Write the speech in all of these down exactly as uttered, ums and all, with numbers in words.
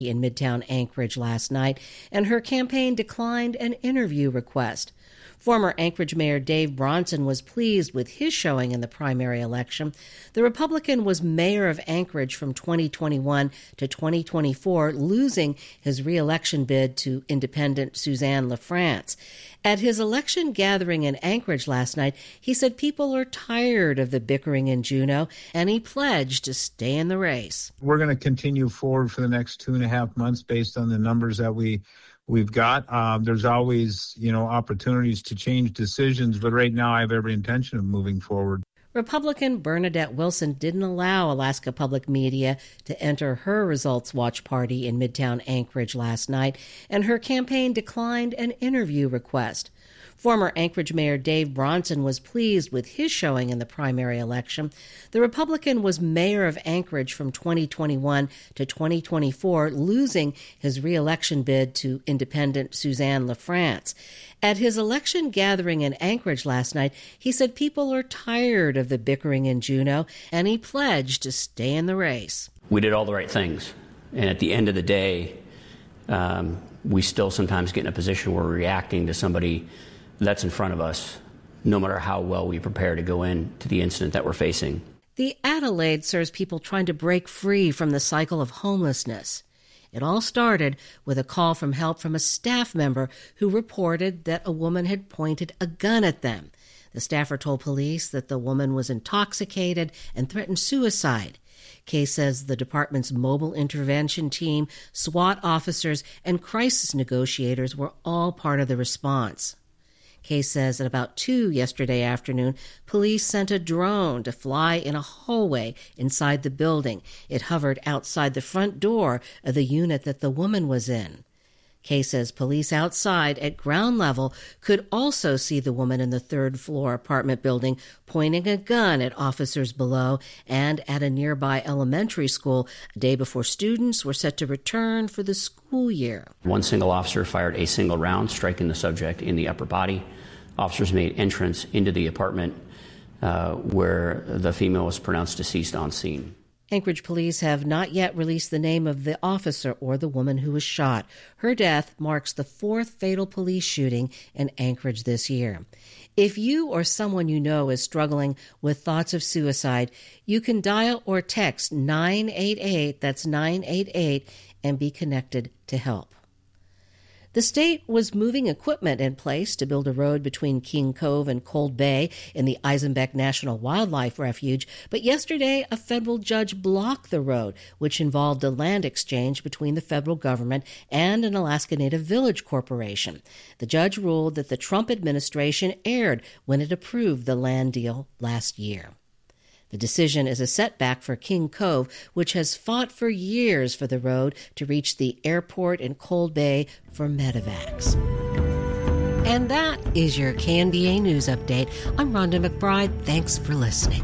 in Midtown Anchorage last night, and her campaign declined an interview request. Former Anchorage Mayor Dave Bronson was pleased with his showing in the primary election. The Republican was mayor of Anchorage from twenty twenty-one to twenty twenty-four, losing his re-election bid to independent Suzanne LaFrance. At his election gathering in Anchorage last night, he said people are tired of the bickering in Juneau, and he pledged to stay in the race. We're going to continue forward for the next two and a half months based on the numbers that we We've got. Um, there's always, you know, opportunities to change decisions, but right now I have every intention of moving forward. Republican Bernadette Wilson didn't allow Alaska Public Media to enter her results watch party in Midtown Anchorage last night, and her campaign declined an interview request. Former Anchorage Mayor Dave Bronson was pleased with his showing in the primary election. The Republican was mayor of Anchorage from twenty twenty-one to twenty twenty-four, losing his re-election bid to independent Suzanne LaFrance. At his election gathering in Anchorage last night, he said people are tired of the bickering in Juneau, and he pledged to stay in the race. We did all the right things, and at the end of the day, um, we still sometimes get in a position where we're reacting to somebody that's in front of us, no matter how well we prepare to go into the incident that we're facing. The Adelaide serves people trying to break free from the cycle of homelessness. It all started with a call from help from a staff member who reported that a woman had pointed a gun at them. The staffer told police that the woman was intoxicated and threatened suicide. Kay says the department's mobile intervention team, SWAT officers, and crisis negotiators were all part of the response. Kay says at about two yesterday afternoon, police sent a drone to fly in a hallway inside the building. It hovered outside the front door of the unit that the woman was in. Kay says police outside at ground level could also see the woman in the third floor apartment building pointing a gun at officers below and at a nearby elementary school a day before students were set to return for the school year. One single officer fired a single round, striking the subject in the upper body. Officers made entrance into the apartment uh, where the female was pronounced deceased on scene. Anchorage police have not yet released the name of the officer or the woman who was shot. Her death marks the fourth fatal police shooting in Anchorage this year. If you or someone you know is struggling with thoughts of suicide, you can dial or text nine eight eight, that's nine eight eight, and be connected to help. The state was moving equipment in place to build a road between King Cove and Cold Bay in the Eisenbeck National Wildlife Refuge, but yesterday a federal judge blocked the road, which involved a land exchange between the federal government and an Alaska Native Village corporation. The judge ruled that the Trump administration erred when it approved the land deal last year. The decision is a setback for King Cove, which has fought for years for the road to reach the airport in Cold Bay for medevacs. And that is your K N B A News Update. I'm Rhonda McBride. Thanks for listening.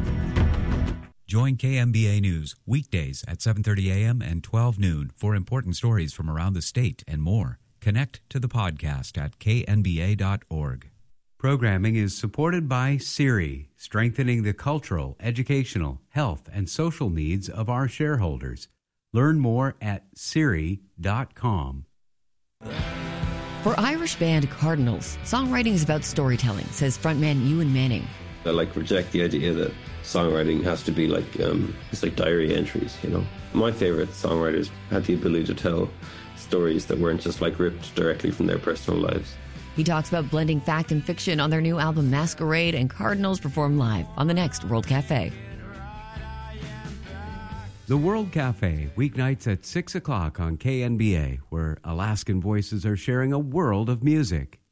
Join K N B A News weekdays at seven thirty a.m. and twelve noon for important stories from around the state and more. Connect to the podcast at k n b a dot org. Programming is supported by Siri, strengthening the cultural, educational, health, and social needs of our shareholders. Learn more at siri dot com. For Irish band Cardinals, songwriting is about storytelling, says frontman Ewan Manning. I like reject the idea that songwriting has to be like um, it's like diary entries, you know. My favorite songwriters had the ability to tell stories that weren't just like ripped directly from their personal lives. He talks about blending fact and fiction on their new album Masquerade, and Cardinals perform live on the next World Cafe. The World Cafe, weeknights at six o'clock on K N B A, where Alaskan voices are sharing a world of music.